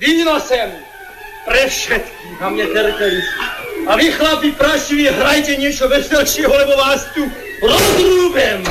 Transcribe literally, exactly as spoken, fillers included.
Víno sem! Pre všetkých a mne terpeli. A vy chlapi prašiví, hrajte niečo veselšieho, lebo vás tu rozrúbem.